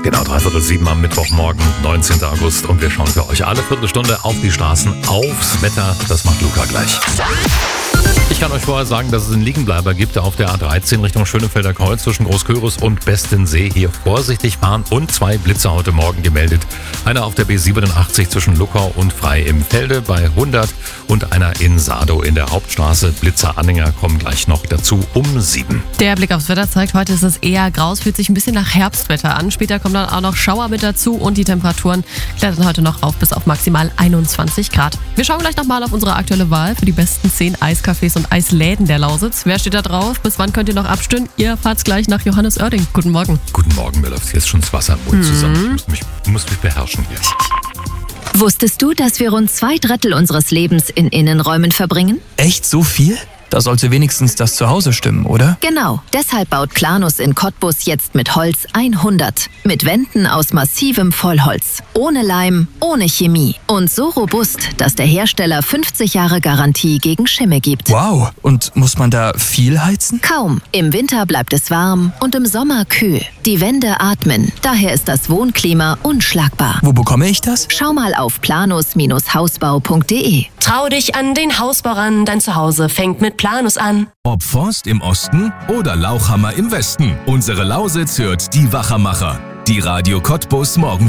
Genau, 6:45 am Mittwochmorgen, 19. August. Und wir schauen für euch alle Viertelstunde auf die Straßen, aufs Wetter. Das macht Luca gleich. Ich kann euch vorher sagen, dass es einen Liegenbleiber gibt auf der A13 Richtung Schönefelder Kreuz zwischen Großkörus und Bestensee. Hier vorsichtig fahren und 2 Blitzer heute Morgen gemeldet. Einer auf der B87 zwischen Luckau und Frei im Felde bei 100 und einer in Sadow in der Hauptstraße. Blitzeranhänger kommen gleich noch dazu um 7. Der Blick aufs Wetter zeigt, heute ist es eher grau, es fühlt sich ein bisschen nach Herbstwetter an. Später kommen dann auch noch Schauer mit dazu und die Temperaturen klettern heute noch auf bis auf maximal 21 Grad. Wir schauen gleich nochmal auf unsere aktuelle Wahl für die besten 10 Eiscafés und Eisläden der Lausitz. Wer steht da drauf? Bis wann könnt ihr noch abstimmen? Ihr fahrt's gleich nach Johannes Oerding. Guten Morgen. Guten Morgen, mir läuft jetzt schon das Wasser im Mund zusammen. Ich muss mich beherrschen hier. Wusstest du, dass wir rund 2/3 unseres Lebens in Innenräumen verbringen? Echt so viel? Da sollte wenigstens das Zuhause stimmen, oder? Genau. Deshalb baut Planus in Cottbus jetzt mit Holz 100. Mit Wänden aus massivem Vollholz. Ohne Leim, ohne Chemie. Und so robust, dass der Hersteller 50 Jahre Garantie gegen Schimmel gibt. Wow. Und muss man da viel heizen? Kaum. Im Winter bleibt es warm und im Sommer kühl. Die Wände atmen. Daher ist das Wohnklima unschlagbar. Wo bekomme ich das? Schau mal auf planus-hausbau.de. Trau dich an den Hausbau ran, dein Zuhause fängt mit Planus an. Ob Forst im Osten oder Lauchhammer im Westen. Unsere Lausitz hört die Wachermacher. Die Radio Cottbus Morgen.